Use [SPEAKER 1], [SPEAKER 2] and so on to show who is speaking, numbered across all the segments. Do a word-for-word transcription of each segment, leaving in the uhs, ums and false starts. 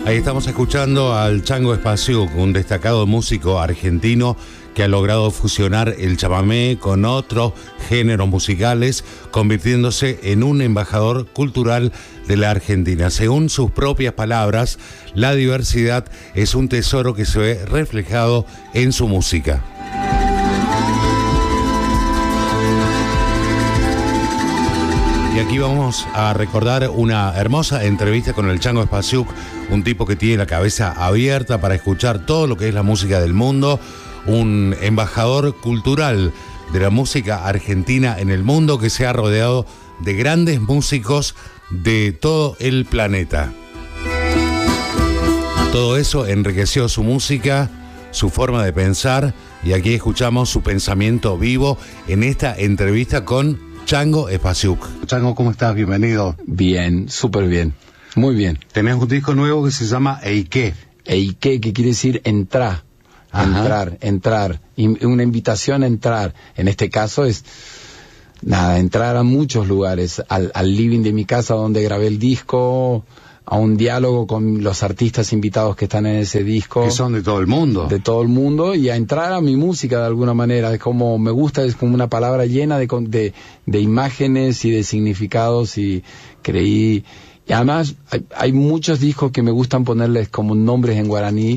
[SPEAKER 1] Ahí estamos escuchando al Chango Spasiuk, un destacado músico argentino que ha logrado fusionar el chamamé con otros géneros musicales, convirtiéndose en un embajador cultural de la Argentina. Según sus propias palabras, la diversidad es un tesoro que se ve reflejado en su música. Y aquí vamos a recordar una hermosa entrevista con el Chango Spasiuk, un tipo que tiene la cabeza abierta para escuchar todo lo que es la música del mundo, un embajador cultural de la música argentina en el mundo que se ha rodeado de grandes músicos de todo el planeta. Todo eso enriqueció su música, su forma de pensar, y aquí escuchamos su pensamiento vivo en esta entrevista con Chango Spasiuk. Chango, ¿cómo estás? Bienvenido.
[SPEAKER 2] Bien, súper bien, muy bien.
[SPEAKER 1] Tenés un disco nuevo que se llama Eiké.
[SPEAKER 2] Eiké, que quiere decir entrar,
[SPEAKER 1] Ajá.
[SPEAKER 2] entrar, entrar, y una invitación a entrar. En este caso es, nada, entrar a muchos lugares, al, al living de mi casa donde grabé el disco, a un diálogo con los artistas invitados que están en ese disco.
[SPEAKER 1] Que son de todo el mundo.
[SPEAKER 2] De todo el mundo, y a entrar a mi música de alguna manera. Es como, me gusta, es como una palabra llena de, de, de imágenes y de significados, y creí... Y además, hay, hay muchos discos que me gustan ponerles como nombres en guaraní.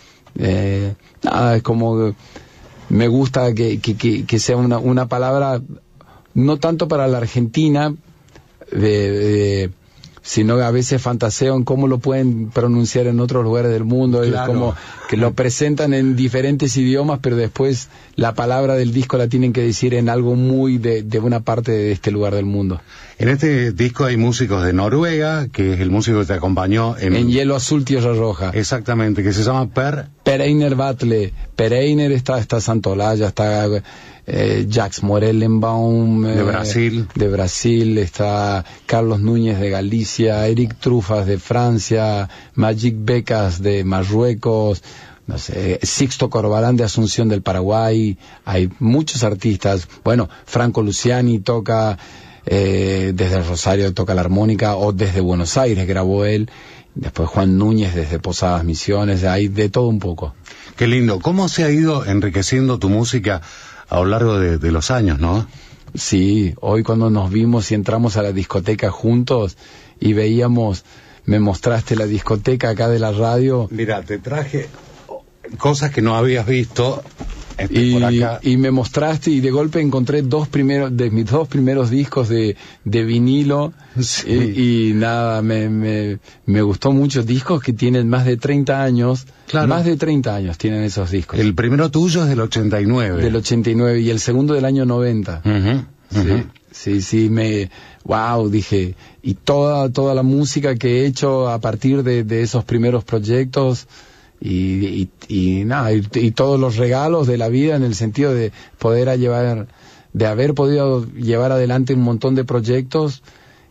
[SPEAKER 2] Eh, nada, es como... Me gusta que, que, que, que sea una, una palabra, no tanto para la Argentina, de... de sino que a veces fantaseo en cómo lo pueden pronunciar en otros lugares del mundo. Claro. Es como que lo presentan en diferentes idiomas, pero después la palabra del disco la tienen que decir en algo muy de, de una parte de este lugar del mundo.
[SPEAKER 1] En este disco hay músicos de Noruega, que es el músico que te acompañó en...
[SPEAKER 2] En Hielo Azul, Tierra Roja.
[SPEAKER 1] Exactamente, que se llama Per...
[SPEAKER 2] Per Einar Batle. Per Einar está, está Santolaya, está... Eh, Jacques Morellenbaum eh,
[SPEAKER 1] de Brasil
[SPEAKER 2] de Brasil, está Carlos Núñez de Galicia, Eric Trufas de Francia, Magic Becas de Marruecos, no sé, Sixto Corbalán de Asunción del Paraguay. Hay muchos artistas. Bueno, Franco Luciani toca eh, desde Rosario, toca la armónica, o desde Buenos Aires grabó él. Después Juan Núñez desde Posadas Misiones. Hay de todo un poco.
[SPEAKER 1] Qué lindo. ¿Cómo se ha ido enriqueciendo tu música a lo largo de, de los años, no?
[SPEAKER 2] Sí, hoy cuando nos vimos y entramos a la discoteca juntos y veíamos, me mostraste la discoteca acá de la radio.
[SPEAKER 1] Mira, te traje cosas que no habías visto este,
[SPEAKER 2] y,
[SPEAKER 1] por acá.
[SPEAKER 2] Y me mostraste, y de golpe encontré dos primeros, de mis dos primeros discos de, de vinilo. Sí. Y, y nada, me, me, me gustó mucho. Discos que tienen más de treinta años. Claro. Más de treinta años tienen esos discos.
[SPEAKER 1] El primero tuyo es del ochenta y nueve.
[SPEAKER 2] Del ochenta y nueve, y el segundo del año noventa.
[SPEAKER 1] Uh-huh,
[SPEAKER 2] sí,
[SPEAKER 1] uh-huh. sí,
[SPEAKER 2] sí, me... Wow, dije. Y toda, toda la música que he hecho a partir de, de esos primeros proyectos... Y, y, y nada, y, y todos los regalos de la vida, en el sentido de poder llevar, de haber podido llevar adelante un montón de proyectos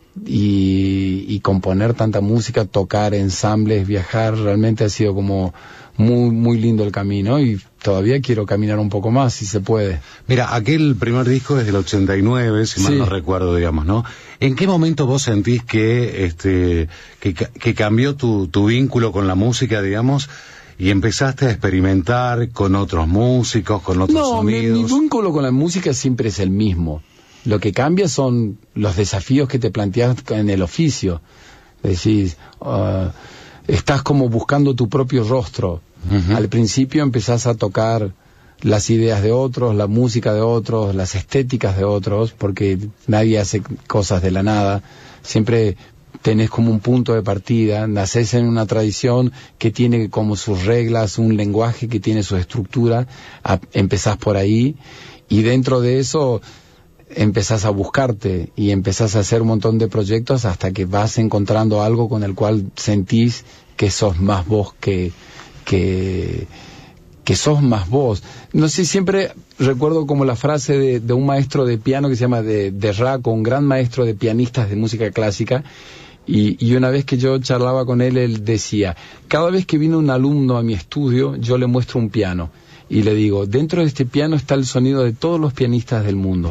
[SPEAKER 2] y, y componer tanta música, tocar ensambles, viajar. Realmente ha sido como muy, muy lindo el camino, y todavía quiero caminar un poco más, si se puede.
[SPEAKER 1] Mira, aquel primer disco es del ochenta y nueve, si mal sí. no recuerdo, digamos, ¿no? ¿En qué momento vos sentís que, este, que, que cambió tu, tu vínculo con la música, digamos, y empezaste a experimentar con otros músicos, con otros
[SPEAKER 2] no,
[SPEAKER 1] sonidos?
[SPEAKER 2] No, mi, mi vínculo con la música siempre es el mismo. Lo que cambia son los desafíos que te planteas en el oficio. Decís, uh, estás como buscando tu propio rostro. Uh-huh. Al principio empezás a tocar las ideas de otros, la música de otros, las estéticas de otros, porque nadie hace cosas de la nada. Siempre tenés como un punto de partida, nacés en una tradición que tiene como sus reglas, un lenguaje que tiene su estructura, a, empezás por ahí, y dentro de eso empezás a buscarte y empezás a hacer un montón de proyectos hasta que vas encontrando algo con el cual sentís que sos más vos que... que que sos más vos. No sé, siempre recuerdo como la frase de, de un maestro de piano que se llama de, de Raco, un gran maestro de pianistas de música clásica, y, y una vez que yo charlaba con él, él decía, cada vez que viene un alumno a mi estudio, yo le muestro un piano, y le digo, dentro de este piano está el sonido de todos los pianistas del mundo.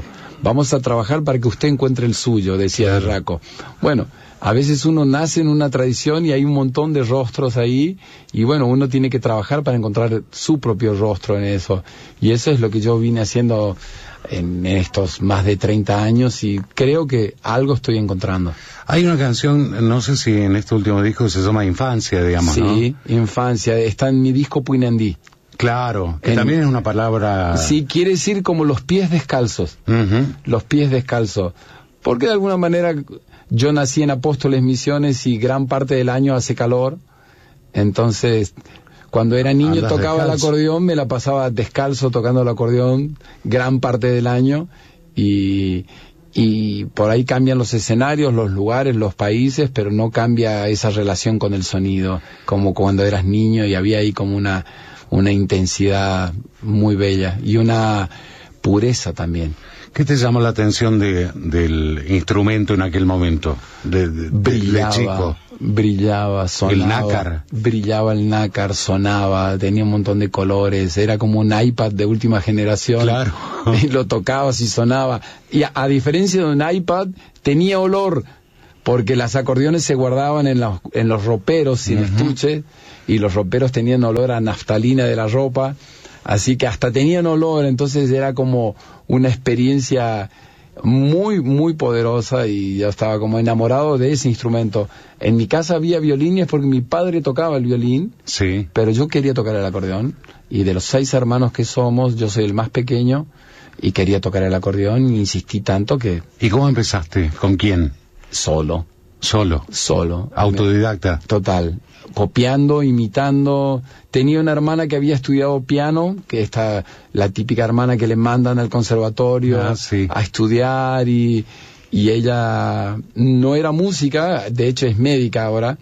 [SPEAKER 2] vamos a trabajar para que usted encuentre el suyo, decía claro. Raco. Bueno, a veces uno nace en una tradición y hay un montón de rostros ahí, y bueno, uno tiene que trabajar para encontrar su propio rostro en eso. Y eso es lo que yo vine haciendo en estos más de treinta años, y creo que algo estoy encontrando.
[SPEAKER 1] Hay una canción, no sé si en este último disco, se llama Infancia, digamos, ¿no?
[SPEAKER 2] Sí, Infancia, está en mi disco Puinandí.
[SPEAKER 1] Claro, que
[SPEAKER 2] en,
[SPEAKER 1] también es una palabra...
[SPEAKER 2] Sí, quiere decir como los pies descalzos, uh-huh. los pies descalzos, porque de alguna manera yo nací en Apóstoles Misiones y gran parte del año hace calor, entonces cuando era niño Andas tocaba descalzo. El acordeón, me la pasaba descalzo tocando el acordeón gran parte del año, y... y por ahí cambian los escenarios, los lugares, los países, pero no cambia esa relación con el sonido, como cuando eras niño, y había ahí como una, una intensidad muy bella y una pureza también.
[SPEAKER 1] ¿Qué te llamó la atención de, del instrumento en aquel momento, de, de,
[SPEAKER 2] brillaba,
[SPEAKER 1] de chico?
[SPEAKER 2] Brillaba, sonaba.
[SPEAKER 1] El nácar.
[SPEAKER 2] Brillaba el nácar, sonaba, tenía un montón de colores, era como un iPad de última generación.
[SPEAKER 1] Claro.
[SPEAKER 2] Y lo tocabas y sonaba. Y a, a diferencia de un iPad, tenía olor, porque las acordeones se guardaban en los, en los roperos sin uh-huh. estuche, y los roperos tenían olor a naftalina de la ropa, así que hasta tenían olor, entonces era como una experiencia muy, muy poderosa, y yo estaba como enamorado de ese instrumento. En mi casa había violines porque mi padre tocaba el violín,
[SPEAKER 1] sí.
[SPEAKER 2] pero yo quería tocar el acordeón, y de los seis hermanos que somos, yo soy el más pequeño, y quería tocar el acordeón, y insistí tanto que...
[SPEAKER 1] ¿Y cómo empezaste? ¿Con quién?
[SPEAKER 2] Solo.
[SPEAKER 1] ¿Solo?
[SPEAKER 2] Solo.
[SPEAKER 1] ¿Autodidacta?
[SPEAKER 2] Total. Copiando, imitando. Tenía una hermana que había estudiado piano, que está la típica hermana que le mandan al conservatorio
[SPEAKER 1] ah, sí.
[SPEAKER 2] a estudiar, y, y ella no era música, de hecho es médica ahora,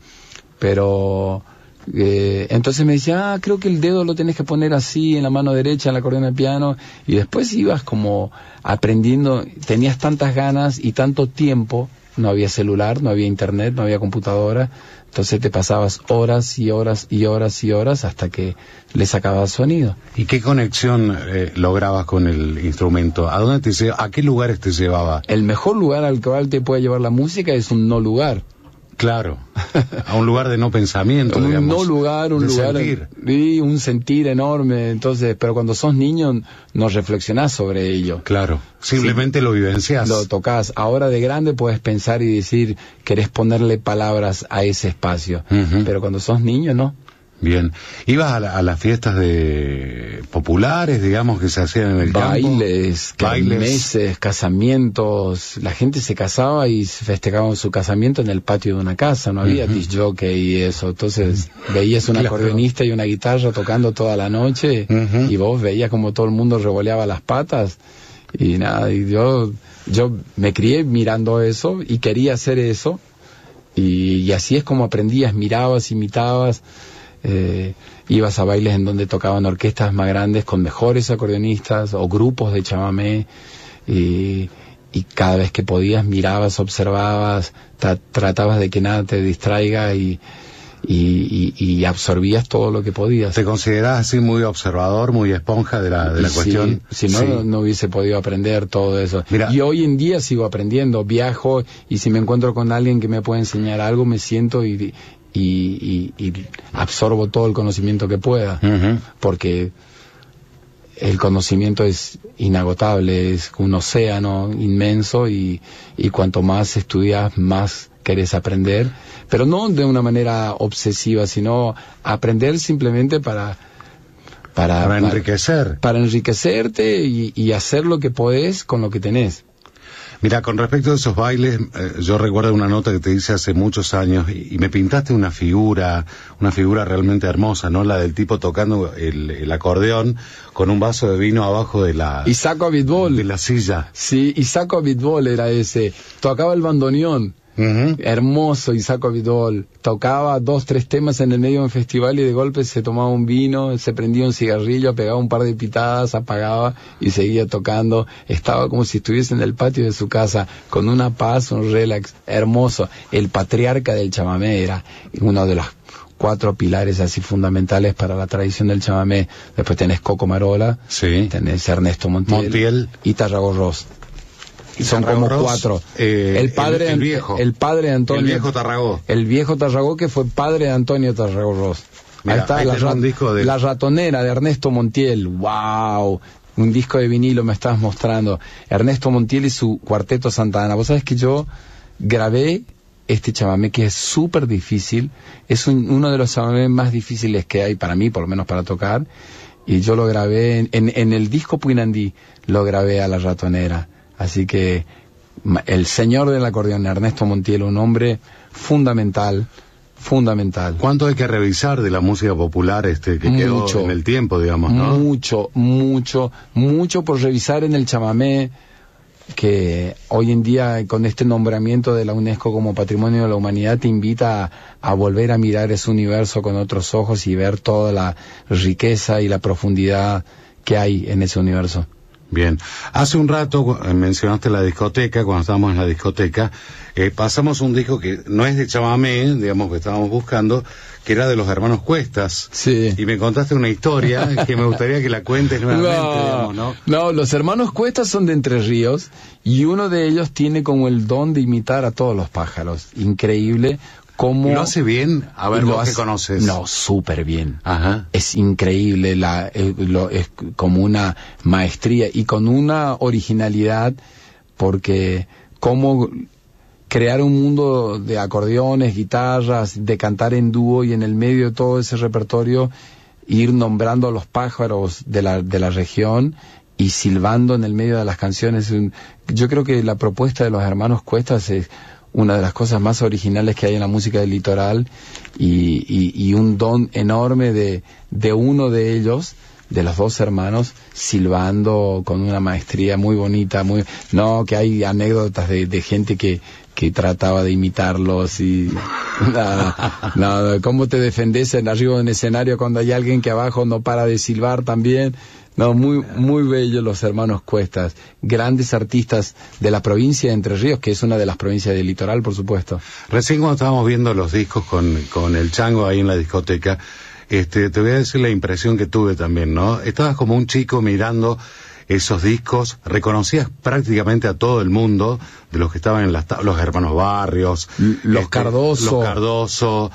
[SPEAKER 2] pero... Eh, entonces me decía, ah, creo que el dedo lo tenés que poner así en la mano derecha en el acordeón del piano, y después ibas como aprendiendo, tenías tantas ganas y tanto tiempo, no había celular, no había internet, no había computadora, entonces te pasabas horas y horas y horas y horas hasta que le sacabas sonido.
[SPEAKER 1] ¿Y qué conexión eh, lograbas con el instrumento? ¿A dónde te llevaba? ¿A qué lugares te llevaba?
[SPEAKER 2] El mejor lugar al cual te puede llevar la música es un no lugar.
[SPEAKER 1] Claro, a un lugar de no pensamiento,
[SPEAKER 2] un
[SPEAKER 1] digamos.
[SPEAKER 2] no lugar, un lugar
[SPEAKER 1] sentir.
[SPEAKER 2] Y un sentir enorme. Entonces, pero cuando sos niño no reflexionás sobre ello.
[SPEAKER 1] Claro, simplemente sí, lo vivenciás.
[SPEAKER 2] Lo tocás. Ahora de grande puedes pensar y decir, querés ponerle palabras a ese espacio. Uh-huh. Pero cuando sos niño, no.
[SPEAKER 1] Bien. ¿Ibas a, la, a las fiestas de populares, digamos, que se hacían en el
[SPEAKER 2] Bailes,
[SPEAKER 1] campo? Bailes,
[SPEAKER 2] kermeses, casamientos. La gente se casaba y festejaban su casamiento en el patio de una casa. No había uh-huh. disc jockey y eso. Entonces veías un claro. acordeonista y una guitarra tocando toda la noche uh-huh. y vos veías como todo el mundo revoleaba las patas. Y nada, y yo, yo me crié mirando eso y quería hacer eso. Y, y así es como aprendías, mirabas, imitabas. Eh, ibas a bailes en donde tocaban orquestas más grandes con mejores acordeonistas o grupos de chamamé, y, y cada vez que podías mirabas, observabas, tra- tratabas de que nada te distraiga, y, y, y, y absorbías todo lo que podías.
[SPEAKER 1] ¿Te considerás así muy observador, muy esponja de la, de la
[SPEAKER 2] sí,
[SPEAKER 1] cuestión?
[SPEAKER 2] Si no, sí. no, no hubiese podido aprender todo eso.
[SPEAKER 1] Mira.
[SPEAKER 2] Y hoy en día sigo aprendiendo, viajo, y si me encuentro con alguien que me puede enseñar algo, me siento y... Y, y, y absorbo todo el conocimiento que pueda, uh-huh. porque el conocimiento es inagotable, es un océano inmenso, y, y cuanto más estudias, más querés aprender, pero no de una manera obsesiva, sino aprender simplemente para...
[SPEAKER 1] Para, para enriquecer.
[SPEAKER 2] Para, para enriquecerte y, y hacer lo que podés con lo que tenés.
[SPEAKER 1] Mira, con respecto a esos bailes, eh, yo recuerdo una nota que te hice hace muchos años, y, y me pintaste una figura, una figura realmente hermosa, ¿no? La del tipo tocando el, el acordeón con un vaso de vino abajo de la...
[SPEAKER 2] Isaac Abitbol.
[SPEAKER 1] De la silla.
[SPEAKER 2] Sí, Isaac Abitbol era ese. Tocaba el bandoneón. Uh-huh. Hermoso Isaac Abitbol. Tocaba dos, tres temas en el medio de un festival y de golpe se tomaba un vino, se prendía un cigarrillo, pegaba un par de pitadas, apagaba y seguía tocando. Estaba como si estuviese en el patio de su casa, con una paz, un relax hermoso. El patriarca del chamamé era uno de los cuatro pilares así fundamentales para la tradición del chamamé. Después tenés Coco Marola,
[SPEAKER 1] sí.
[SPEAKER 2] tenés Ernesto Montiel,
[SPEAKER 1] Montiel.
[SPEAKER 2] y Tarragorros. son como
[SPEAKER 1] Tarragó,
[SPEAKER 2] cuatro.
[SPEAKER 1] Eh,
[SPEAKER 2] el padre,
[SPEAKER 1] el, el viejo,
[SPEAKER 2] el padre de Antonio,
[SPEAKER 1] el viejo Tarragó,
[SPEAKER 2] el viejo Tarragó que fue padre de Antonio Tarragó Ross.
[SPEAKER 1] Mirá,
[SPEAKER 2] ahí está,
[SPEAKER 1] ahí
[SPEAKER 2] la,
[SPEAKER 1] tenés un disco de...
[SPEAKER 2] la ratonera de Ernesto Montiel. Wow, un disco de vinilo me estabas mostrando. Ernesto Montiel y su cuarteto Santa Ana. Vos sabés que yo grabé este chamamé que es súper difícil, es un, uno de los chamamés más difíciles que hay para mí, por lo menos para tocar, y yo lo grabé en, en, en el disco Puinandí, lo grabé a la ratonera. Así que el señor del acordeón, Ernesto Montiel, un hombre fundamental, fundamental.
[SPEAKER 1] ¿Cuánto hay que revisar de la música popular este que
[SPEAKER 2] mucho,
[SPEAKER 1] quedó en el tiempo, digamos, ¿no?
[SPEAKER 2] Mucho, mucho, mucho por revisar en el chamamé, que hoy en día con este nombramiento de la UNESCO como Patrimonio de la Humanidad te invita a, a volver a mirar ese universo con otros ojos y ver toda la riqueza y la profundidad que hay en ese universo.
[SPEAKER 1] Bien, hace un rato eh, mencionaste la discoteca, cuando estábamos en la discoteca, eh, pasamos un disco que no es de chamamé, digamos, que estábamos buscando, que era de los hermanos Cuestas.
[SPEAKER 2] Sí.
[SPEAKER 1] Y me contaste una historia que me gustaría que la cuentes nuevamente,
[SPEAKER 2] no,
[SPEAKER 1] digamos, ¿no?
[SPEAKER 2] No, los hermanos Cuestas son de Entre Ríos y uno de ellos tiene como el don de imitar a todos los pájaros. Increíble. ¿Cómo
[SPEAKER 1] ¿Lo hace bien? A ver,
[SPEAKER 2] lo
[SPEAKER 1] vos
[SPEAKER 2] hace...
[SPEAKER 1] que conoces.
[SPEAKER 2] No, súper bien.
[SPEAKER 1] Ajá.
[SPEAKER 2] Es increíble, la, es, lo, es como una maestría y con una originalidad, porque cómo crear un mundo de acordeones, guitarras, de cantar en dúo y en el medio de todo ese repertorio ir nombrando a los pájaros de la, de la región y silbando en el medio de las canciones. Yo creo que la propuesta de los hermanos Cuestas es una de las cosas más originales que hay en la música del litoral y, y, y un don enorme de, de uno de ellos, de los dos hermanos, silbando con una maestría muy bonita, muy no que hay anécdotas de, de gente que, que trataba de imitarlos y nada, nada, cómo te defendés en arriba de un escenario cuando hay alguien que abajo no para de silbar también. No, muy muy bellos los hermanos Cuestas, grandes artistas de la provincia de Entre Ríos, que es una de las provincias del litoral, por supuesto.
[SPEAKER 1] Recién cuando estábamos viendo los discos con, con el Chango ahí en la discoteca, este, te voy a decir la impresión que tuve también, ¿no? Estabas como un chico mirando esos discos, reconocías prácticamente a todo el mundo, de los que estaban en las los hermanos Barrios,
[SPEAKER 2] los
[SPEAKER 1] este,
[SPEAKER 2] Cardoso,
[SPEAKER 1] los Cardoso,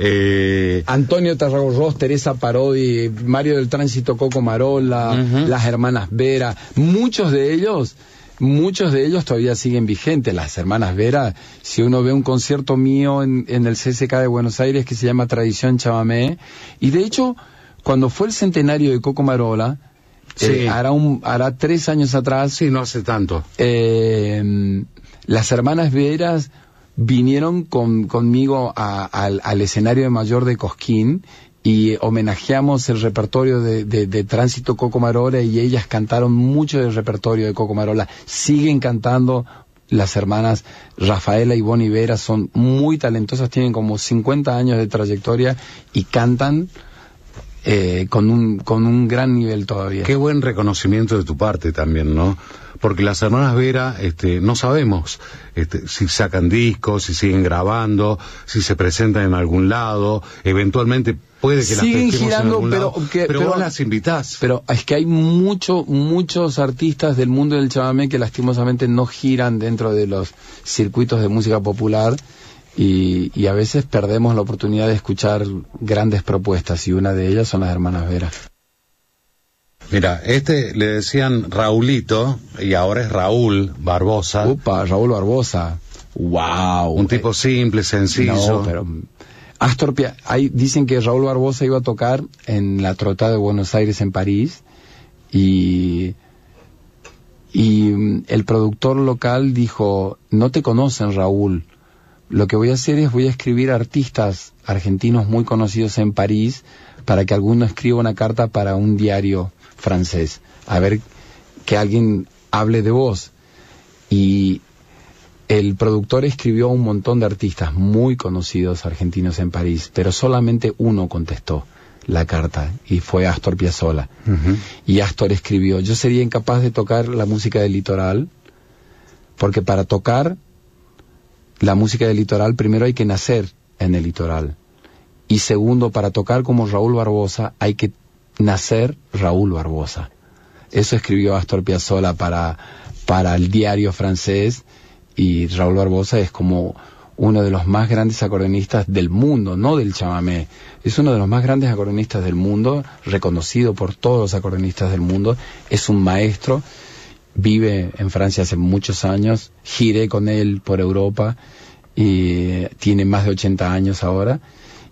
[SPEAKER 1] eh...
[SPEAKER 2] Antonio Tarragó Ross, Teresa Parodi, Mario del Tránsito, Coco Marola, uh-huh. las hermanas Vera, muchos de ellos, muchos de ellos todavía siguen vigentes. Las hermanas Vera, si uno ve un concierto mío en, en el C C K de Buenos Aires que se llama Tradición Chamamé, y de hecho, cuando fue el centenario de Coco Marola, sí. eh, hará, un, hará tres años atrás,
[SPEAKER 1] sí, no hace tanto,
[SPEAKER 2] eh, las hermanas Veras vinieron con, conmigo a, a, al escenario de Mayor de Cosquín y homenajeamos el repertorio de, de, de Tránsito Coco Marola y ellas cantaron mucho del repertorio de Coco Marola. Siguen cantando las hermanas Rafaela y Bonnie Vera, son muy talentosas, tienen como cincuenta años de trayectoria y cantan eh, con un con un gran nivel todavía.
[SPEAKER 1] Qué buen reconocimiento de tu parte también, ¿no? Porque las hermanas Vera, este, no sabemos este, si sacan discos, si siguen grabando, si se presentan en algún lado, eventualmente puede que
[SPEAKER 2] siguen
[SPEAKER 1] las
[SPEAKER 2] girando,
[SPEAKER 1] en algún
[SPEAKER 2] pero,
[SPEAKER 1] lado,
[SPEAKER 2] que,
[SPEAKER 1] pero,
[SPEAKER 2] pero
[SPEAKER 1] vos las invitás.
[SPEAKER 2] Pero es que hay mucho, muchos artistas del mundo del chamamé que lastimosamente no giran dentro de los circuitos de música popular y, y a veces perdemos la oportunidad de escuchar grandes propuestas y una de ellas son las hermanas Vera.
[SPEAKER 1] Mira, este le decían Raulito y ahora es Raúl Barbosa.
[SPEAKER 2] Upa, Raúl Barbosa. Wow.
[SPEAKER 1] Un tipo simple, sencillo.
[SPEAKER 2] No, pero Astor Pia... Hay, dicen que Raúl Barbosa iba a tocar en la Trota de Buenos Aires en París y y el productor local dijo, no te conocen, Raúl. Lo que voy a hacer es voy a escribir artistas argentinos muy conocidos en París para que alguno escriba una carta para un diario francés, a ver que alguien hable de vos. Y el productor escribió a un montón de artistas muy conocidos argentinos en París, pero solamente uno contestó la carta y fue Astor Piazzolla. Uh-huh. Y Astor escribió, yo sería incapaz de tocar la música del litoral, porque para tocar la música del litoral primero hay que nacer en el litoral, y segundo, para tocar como Raúl Barbosa hay que nacer Raúl Barbosa. Eso escribió Astor Piazzolla para para el diario francés, y Raúl Barbosa es como uno de los más grandes acordeonistas del mundo, no del chamamé. Es uno de los más grandes acordeonistas del mundo, reconocido por todos los acordeonistas del mundo. Es un maestro, vive en Francia hace muchos años, giré con él por Europa, y tiene más de ochenta años ahora,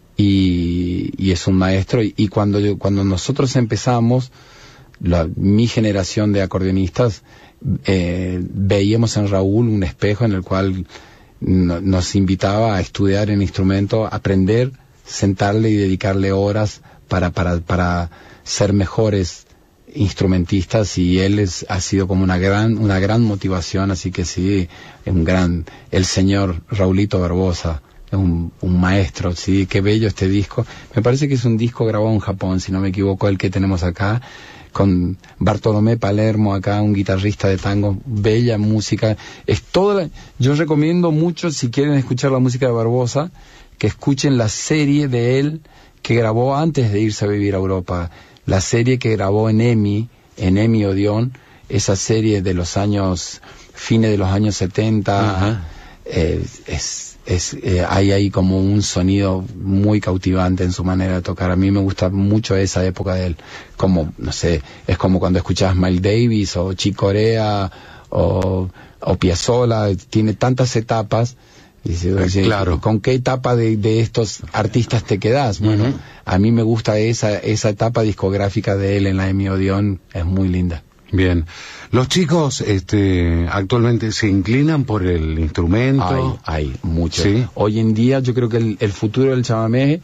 [SPEAKER 2] y, y es un maestro. Y, y cuando, yo, cuando nosotros empezamos, la, mi generación de acordeonistas, eh, veíamos en Raúl un espejo en el cual no, nos invitaba a estudiar el instrumento, aprender, sentarle y dedicarle horas para, para, para ser mejores instrumentistas, y él es, ha sido como una gran, una gran motivación. Así que sí, es un gran, el señor Raulito Barbosa, es un, un maestro. Sí, qué bello este disco. Me parece que es un disco grabado en Japón, si no me equivoco, el que tenemos acá, con Bartolomé Palermo acá, un guitarrista de tango. Bella música. Es toda la, yo recomiendo mucho, si quieren escuchar la música de Barbosa, que escuchen la serie de él que grabó antes de irse a vivir a Europa. La serie que grabó en EMI, en EMI Odeón, esa serie de los años, fines de los años setenta, eh, es, es, eh, hay ahí como un sonido muy cautivante en su manera de tocar. A mí me gusta mucho esa época de él, como, no sé, es como cuando escuchas Miles Davis o Chick Corea o, o Piazzolla, tiene tantas etapas. Dice, oye, claro, ¿con qué etapa de, de estos artistas te quedás? Bueno, uh-huh. A mí me gusta esa, esa etapa discográfica de él en la EMI Odeón, es muy linda.
[SPEAKER 1] Bien. Los chicos este, actualmente se inclinan por el instrumento.
[SPEAKER 2] Hay, hay mucho.
[SPEAKER 1] ¿Sí?
[SPEAKER 2] Hoy en día yo creo que el, el futuro del chamamé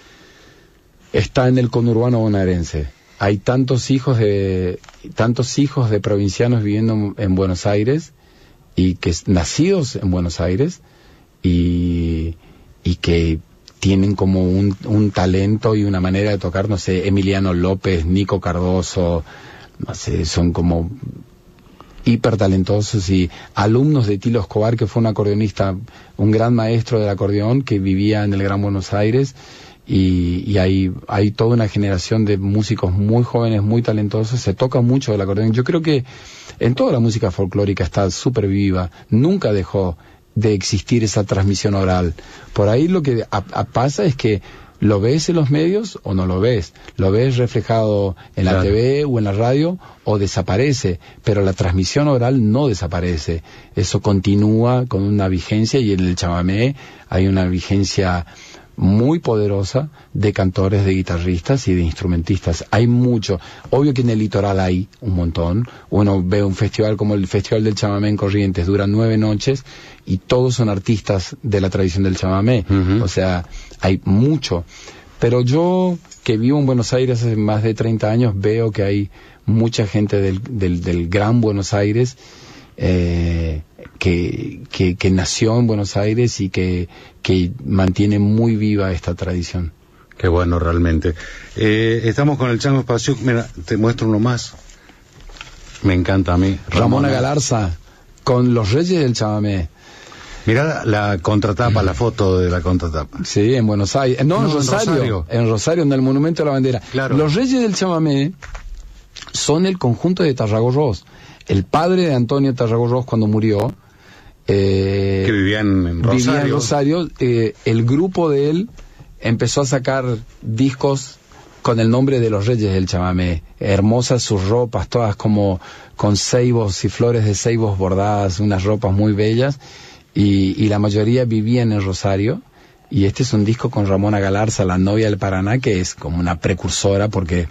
[SPEAKER 2] está en el conurbano bonaerense. Hay tantos hijos de tantos hijos de provincianos viviendo en Buenos Aires, y que nacidos en Buenos Aires, y, y que tienen como un, un talento y una manera de tocar, no sé, Emiliano López, Nico Cardoso, no sé, son como hiper talentosos, y alumnos de Tilo Escobar, que fue un acordeonista, un gran maestro del acordeón que vivía en el Gran Buenos Aires, y, y hay, hay toda una generación de músicos muy jóvenes, muy talentosos. Se toca mucho el acordeón. Yo creo que en toda la música folclórica está súper viva, nunca dejó de existir esa transmisión oral. Por ahí lo que a, a pasa es que lo ves en los medios o no lo ves, lo ves reflejado en la claro. T V o en la radio, o desaparece, pero la transmisión oral no desaparece, eso continúa con una vigencia, y en el chamamé hay una vigencia muy poderosa de cantores, de guitarristas y de instrumentistas. Hay mucho. Obvio que en el litoral hay un montón. Uno ve un festival como el Festival del Chamamé en Corrientes, dura nueve noches y todos son artistas de la tradición del chamamé. Uh-huh. O sea, hay mucho. Pero yo, que vivo en Buenos Aires hace más de treinta años, veo que hay mucha gente del, del, del Gran Buenos Aires eh, que, que, que nació en Buenos Aires y que, que mantiene muy viva esta tradición.
[SPEAKER 1] Qué bueno, realmente. Eh, estamos con el Chango Spasiuk. Mira, te muestro uno más. Me encanta a mí.
[SPEAKER 2] Ramona, Ramona Galarza, con los Reyes del Chamamé.
[SPEAKER 1] Mirá la, la contratapa, la foto de la contratapa.
[SPEAKER 2] Sí, en Buenos Aires. No, no en, Rosario, en Rosario. En Rosario, en el Monumento a la Bandera.
[SPEAKER 1] Claro.
[SPEAKER 2] Los Reyes del Chamamé son el conjunto de Tarragorros. El padre de Antonio Tarragorros, cuando murió, eh,
[SPEAKER 1] que vivía en, en Rosario,
[SPEAKER 2] vivía en Rosario eh, el grupo de él empezó a sacar discos con el nombre de los Reyes del Chamamé. Hermosas sus ropas, todas como con ceibos y flores de ceibos bordadas, unas ropas muy bellas, y, y la mayoría vivían en Rosario. Y este es un disco con Ramona Galarza, la novia del Paraná, que es como una precursora, porque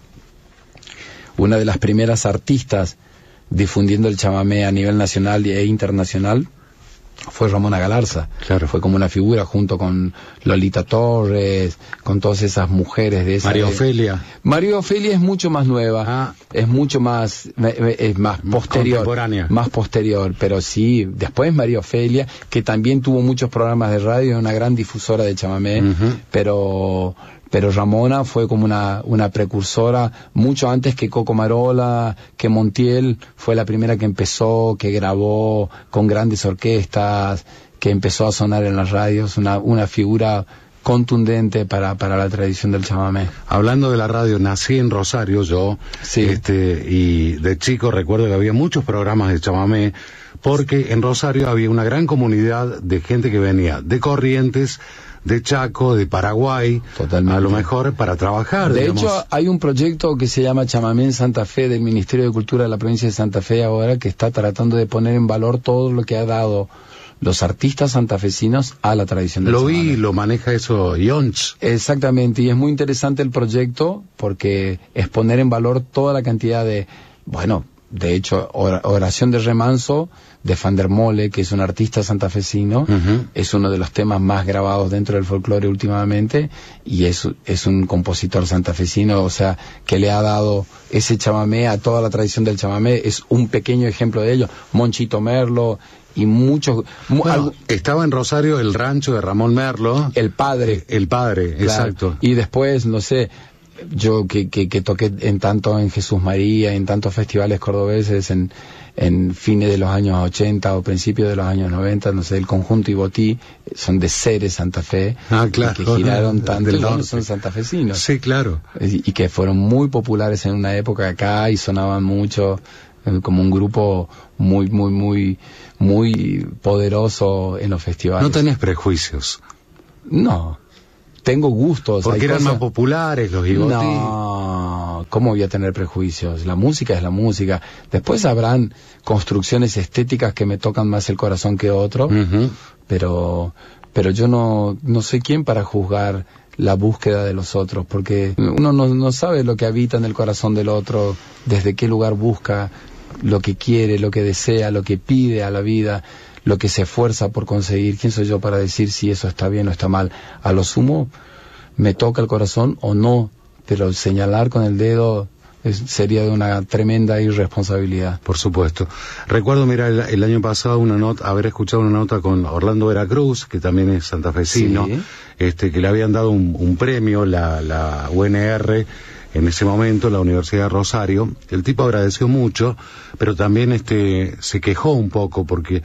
[SPEAKER 2] una de las primeras artistas difundiendo el chamamé a nivel nacional e internacional fue Ramona Galarza.
[SPEAKER 1] Claro.
[SPEAKER 2] Fue como una figura junto con Lolita Torres, con todas esas mujeres de esa...
[SPEAKER 1] María Ofelia.
[SPEAKER 2] María Ofelia es mucho más nueva,
[SPEAKER 1] ah.
[SPEAKER 2] es mucho más, es más posterior.
[SPEAKER 1] Contemporánea.
[SPEAKER 2] Más posterior, pero sí, después María Ofelia, que también tuvo muchos programas de radio, una gran difusora de chamamé, uh-huh. pero... Pero Ramona fue como una, una precursora, mucho antes que Coco Marola, que Montiel, fue la primera que empezó, que grabó con grandes orquestas, que empezó a sonar en las radios, una, una figura contundente para, para la tradición del chamamé.
[SPEAKER 1] Hablando de la radio, nací en Rosario yo,
[SPEAKER 2] sí.
[SPEAKER 1] este, y de chico recuerdo que había muchos programas de chamamé, porque en Rosario había una gran comunidad de gente que venía de Corrientes, de Chaco, de Paraguay,
[SPEAKER 2] totalmente,
[SPEAKER 1] a lo mejor para trabajar.
[SPEAKER 2] De
[SPEAKER 1] digamos.
[SPEAKER 2] hecho, hay un proyecto que se llama Chamamé en Santa Fe, del Ministerio de Cultura de la provincia de Santa Fe ahora, que está tratando de poner en valor todo lo que ha dado los artistas santafesinos a la tradición del
[SPEAKER 1] Lo
[SPEAKER 2] chamamé.
[SPEAKER 1] vi, lo maneja eso Yonch.
[SPEAKER 2] Exactamente, y es muy interesante el proyecto porque es poner en valor toda la cantidad de, bueno, de hecho, Oración de Remanso de Van der Mole, que es un artista santafesino, uh-huh. es uno de los temas más grabados dentro del folclore últimamente, y es, es un compositor santafesino, o sea, que le ha dado ese chamamé a toda la tradición del chamamé. Es un pequeño ejemplo de ello. Monchito Merlo y muchos...
[SPEAKER 1] Bueno, algo, estaba en Rosario el rancho de Ramón Merlo.
[SPEAKER 2] El padre.
[SPEAKER 1] El padre, claro, exacto.
[SPEAKER 2] Y después, no sé, yo que, que, que toqué en tanto en Jesús María, en tantos festivales cordobeses, en, en fines de los años ochenta o principios de los años noventa, no sé, el conjunto Ibotí, son de Ceres, Santa Fe,
[SPEAKER 1] ah, claro,
[SPEAKER 2] que giraron tanto,
[SPEAKER 1] del
[SPEAKER 2] norte. Son santafesinos.
[SPEAKER 1] Sí, claro.
[SPEAKER 2] Y, y que fueron muy populares en una época acá y sonaban mucho, como un grupo muy, muy, muy, muy poderoso en los festivales.
[SPEAKER 1] ¿No tenés prejuicios?
[SPEAKER 2] No. Tengo gustos.
[SPEAKER 1] Porque
[SPEAKER 2] hay
[SPEAKER 1] eran
[SPEAKER 2] cosas...
[SPEAKER 1] más populares los Ibotí.
[SPEAKER 2] No, ¿cómo voy a tener prejuicios? La música es la música. Después habrán construcciones estéticas que me tocan más el corazón que otro, uh-huh. pero pero yo no, no soy quien para juzgar la búsqueda de los otros, porque uno no, no sabe lo que habita en el corazón del otro, desde qué lugar busca, lo que quiere, lo que desea, lo que pide a la vida, lo que se esfuerza por conseguir. ¿Quién soy yo para decir si eso está bien o está mal? A lo sumo, me toca el corazón o no, pero señalar con el dedo es, sería de una tremenda irresponsabilidad.
[SPEAKER 1] Por supuesto. Recuerdo, mira, el, el año pasado una nota, haber escuchado una nota con Orlando Veracruz, que también es santafesino, sí. este, que le habían dado un, un premio, la, la U N R, en ese momento, la Universidad de Rosario. El tipo agradeció mucho, pero también este, se quejó un poco porque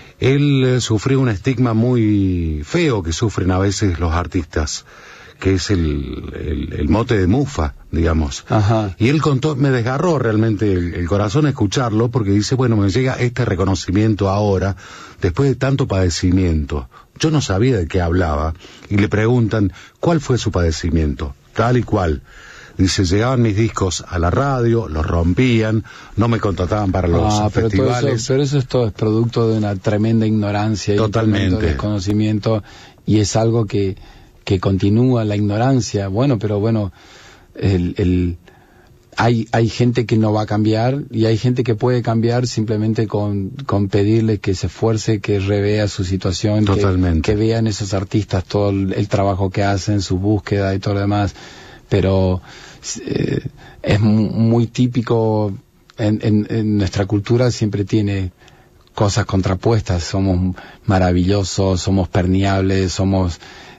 [SPEAKER 1] él eh, sufrió un estigma muy feo que sufren a veces los artistas, que es el, el, el mote de mufa, digamos.
[SPEAKER 2] Ajá.
[SPEAKER 1] Y él contó, me desgarró realmente el, el corazón escucharlo, porque dice, bueno, me llega este reconocimiento ahora, después de tanto padecimiento. Yo no sabía de qué hablaba, y le preguntan, ¿cuál fue su padecimiento? Tal y cual. Dice, llegaban mis discos a la radio, los rompían, no me contrataban para los
[SPEAKER 2] ah, pero
[SPEAKER 1] festivales.
[SPEAKER 2] Todo eso, pero eso es todo es producto de una tremenda ignorancia.
[SPEAKER 1] Totalmente.
[SPEAKER 2] Y un tremendo desconocimiento, y es algo que, que continúa la ignorancia. Bueno, pero bueno, el, el, hay, hay gente que no va a cambiar, y hay gente que puede cambiar simplemente con, con pedirle que se esfuerce, que revea su situación,
[SPEAKER 1] Totalmente.
[SPEAKER 2] Que, que vean esos artistas todo el, el trabajo que hacen, su búsqueda y todo lo demás. Pero eh, es muy típico en, en, en nuestra cultura, siempre tiene cosas contrapuestas. Somos maravillosos, somos permeables, somos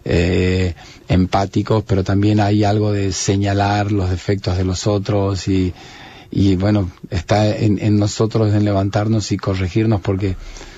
[SPEAKER 2] eh, empáticos, pero también hay algo de señalar los defectos de los otros, y, y bueno, está en, en nosotros en levantarnos y corregirnos, porque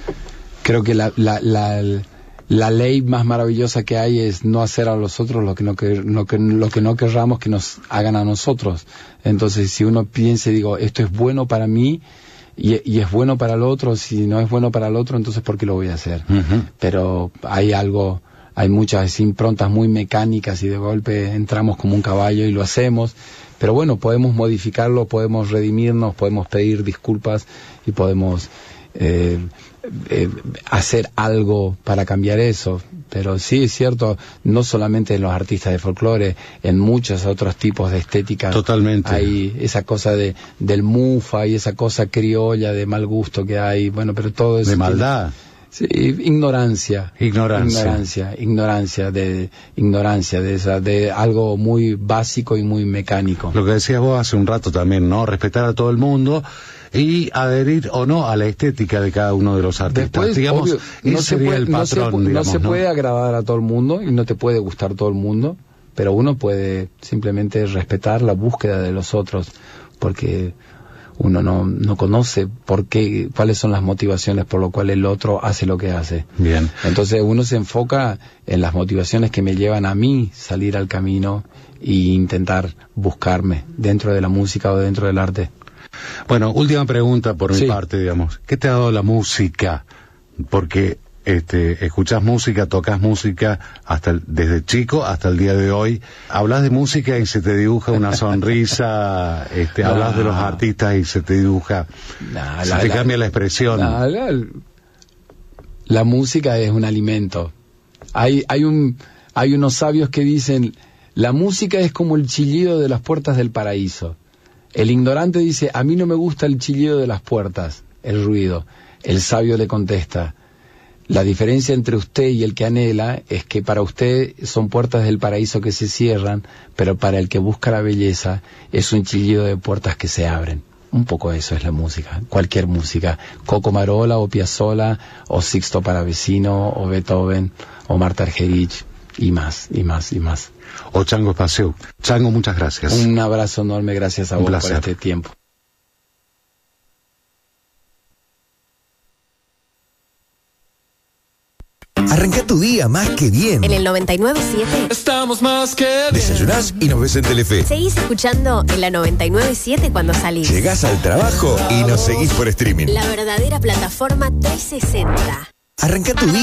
[SPEAKER 2] creo que la, la, la, la ley más maravillosa que hay es no hacer a los otros lo que no, que, lo que, lo que no querramos que nos hagan a nosotros. Entonces, si uno piensa y digo, esto es bueno para mí, y, y es bueno para el otro, si no es bueno para el otro, entonces ¿por qué lo voy a hacer? Uh-huh. Pero hay algo, hay muchas improntas muy mecánicas, y de golpe entramos como un caballo y lo hacemos. Pero bueno, podemos modificarlo, podemos redimirnos, podemos pedir disculpas, y podemos eh, eh, hacer algo para cambiar eso. Pero sí es cierto, no solamente en los artistas de folclore, en muchos otros tipos de estética.
[SPEAKER 1] Totalmente.
[SPEAKER 2] Hay esa cosa de del mufa y esa cosa criolla de mal gusto que hay. Bueno, pero todo eso.
[SPEAKER 1] De maldad.
[SPEAKER 2] Sí, ignorancia.
[SPEAKER 1] Ignorancia.
[SPEAKER 2] Ignorancia, ignorancia de, ignorancia de esa, de algo muy básico y muy mecánico.
[SPEAKER 1] Lo que decías vos hace un rato también, ¿no? Respetar a todo el mundo y adherir o no a la estética de cada uno de los artistas.
[SPEAKER 2] Después,
[SPEAKER 1] digamos,
[SPEAKER 2] obvio, no
[SPEAKER 1] ese
[SPEAKER 2] se
[SPEAKER 1] sería
[SPEAKER 2] puede,
[SPEAKER 1] el patrón,
[SPEAKER 2] no se,
[SPEAKER 1] digamos,
[SPEAKER 2] no se
[SPEAKER 1] ¿no?
[SPEAKER 2] puede agradar a todo el mundo, y no te puede gustar todo el mundo, pero uno puede simplemente respetar la búsqueda de los otros, porque uno no, no conoce por qué, cuáles son las motivaciones por lo cual el otro hace lo que hace.
[SPEAKER 1] Bien.
[SPEAKER 2] Entonces uno se enfoca en las motivaciones que me llevan a mí salir al camino e intentar buscarme dentro de la música o dentro del arte.
[SPEAKER 1] Bueno, última pregunta por mi
[SPEAKER 2] Sí.
[SPEAKER 1] parte, digamos. ¿Qué te ha dado la música? Porque este, escuchás música, tocas música hasta el- desde chico hasta el día de hoy. Hablas de música y se te dibuja una sonrisa. este,
[SPEAKER 2] No.
[SPEAKER 1] Hablas de los artistas y se te dibuja.
[SPEAKER 2] Nah,
[SPEAKER 1] se
[SPEAKER 2] la-
[SPEAKER 1] te
[SPEAKER 2] la-
[SPEAKER 1] cambia la expresión.
[SPEAKER 2] La, la- la música es un alimento. Hay, hay, un, hay unos sabios que dicen, la música es como el chillido de las puertas del paraíso. El ignorante dice, a mí no me gusta el chillido de las puertas, el ruido. El sabio le contesta, la diferencia entre usted y el que anhela es que para usted son puertas del paraíso que se cierran, pero para el que busca la belleza es un chillido de puertas que se abren. Un poco eso es la música, cualquier música, Coco Marola o Piazzolla o Sixto Palavecino o Beethoven o Marta Argerich y más, y más, y más.
[SPEAKER 1] O Chango Spasiuk. Chango, muchas gracias.
[SPEAKER 2] Un abrazo enorme, gracias a
[SPEAKER 1] Un
[SPEAKER 2] vos
[SPEAKER 1] placer.
[SPEAKER 2] por este tiempo.
[SPEAKER 3] Arranca tu día más que bien.
[SPEAKER 4] En el noventa y nueve punto siete.
[SPEAKER 5] Estamos más que bien.
[SPEAKER 3] Desayunás y nos ves en Telefe.
[SPEAKER 4] Seguís escuchando en la noventa y nueve punto siete cuando salís.
[SPEAKER 3] Llegás al trabajo y nos seguís por streaming.
[SPEAKER 4] La verdadera plataforma trescientos sesenta.
[SPEAKER 3] Arranca tu día.